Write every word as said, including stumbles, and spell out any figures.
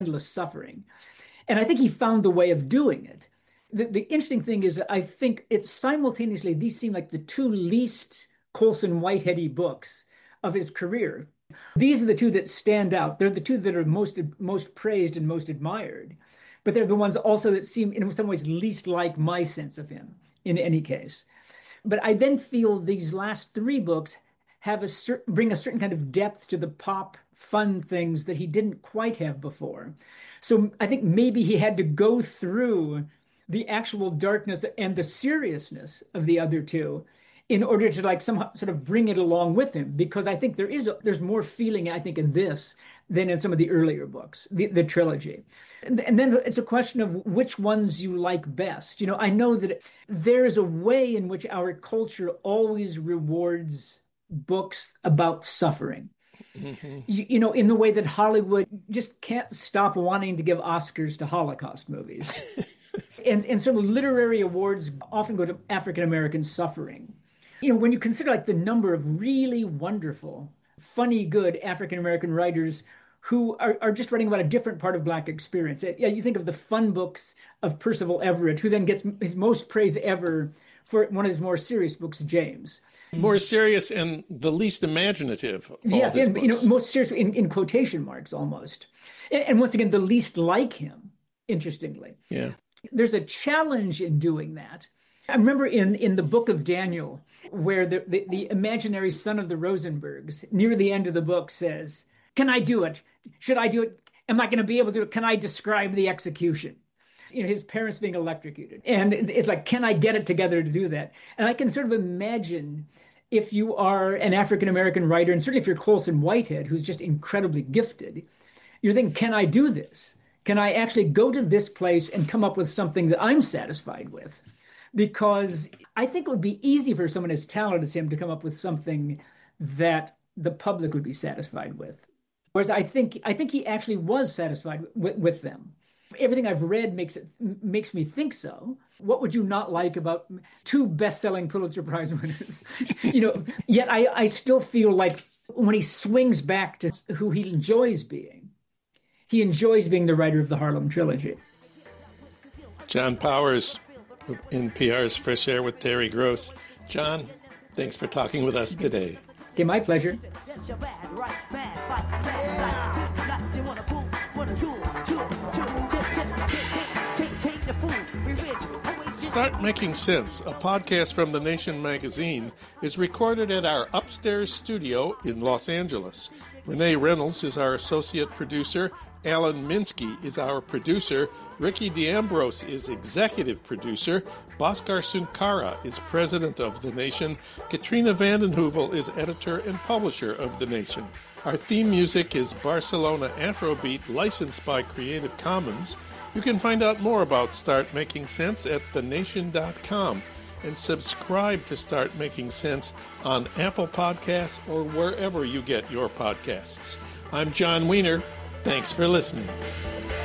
endless suffering. And I think he found the way of doing it. The, the interesting thing is that I think it's simultaneously, these seem like the two least Colson Whiteheady books of his career. These are the two that stand out. They're the two that are most most praised and most admired. But they're the ones also that seem in some ways least like my sense of him in any case. But I then feel these last three books have a certain bring a certain kind of depth to the pop fun things that he didn't quite have before. So I think maybe he had to go through the actual darkness and the seriousness of the other two in order to like somehow sort of bring it along with him, because I think there is a, there's more feeling, I think, in this than in some of the earlier books, the, the trilogy. And, and then it's a question of which ones you like best. You know, I know that there is a way in which our culture always rewards books about suffering. Mm-hmm. You, you know, in the way that Hollywood just can't stop wanting to give Oscars to Holocaust movies. and, and so literary awards often go to African-American suffering. You know, when you consider like the number of really wonderful, funny, good African-American writers who are, are just writing about a different part of Black experience. Yeah, you think of the fun books of Percival Everett, who then gets his most praise ever for one of his more serious books, James. More serious and the least imaginative of all yes, his and, books. You know, most serious in, in quotation marks almost. And, and once again, the least like him, interestingly. Yeah. There's a challenge in doing that. I remember in, in the book of Daniel, where the, the, the imaginary son of the Rosenbergs, near the end of the book, says, can I do it? Should I do it? Am I going to be able to do it? Can I describe the execution? You know, his parents being electrocuted. And it's like, can I get it together to do that? And I can sort of imagine if you are an African-American writer, and certainly if you're Colson Whitehead, who's just incredibly gifted, you're thinking, can I do this? Can I actually go to this place and come up with something that I'm satisfied with? Because I think it would be easy for someone as talented as him to come up with something that the public would be satisfied with. Whereas I think I think he actually was satisfied with, with them. Everything I've read makes it makes me think so. What would you not like about two best-selling Pulitzer Prize winners? You know, yet I, I still feel like when he swings back to who he enjoys being, he enjoys being the writer of the Harlem Trilogy. John Powers, N P R's Fresh Air with Terry Gross. John, thanks for talking with us today. Okay, my pleasure. Start Making Sense, a podcast from The Nation magazine, is recorded at our upstairs studio in Los Angeles. Renee Reynolds is our associate producer. Alan Minsky is our producer. Ricky D'Ambrose is executive producer. Bhaskar Sunkara is president of The Nation. Katrina vanden Heuvel is editor and publisher of The Nation. Our theme music is Barcelona Afrobeat, licensed by Creative Commons. You can find out more about Start Making Sense at the nation dot com and subscribe to Start Making Sense on Apple Podcasts or wherever you get your podcasts. I'm John Wiener. Thanks for listening.